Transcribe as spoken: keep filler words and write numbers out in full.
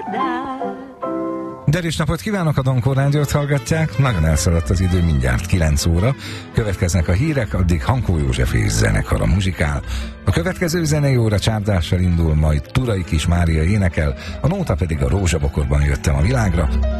Derűs napot kívánok, a Donkor Rádiót hallgatják. Nagyon elszaladt az idő, mindjárt kilenc óra. Következnek a hírek, addig Hankó József és zenekar a muzsikál. A következő zenei óra csárdással indul, majd Turai Kis Mária énekel, a nóta pedig a Rózsabokorban jöttem a világra.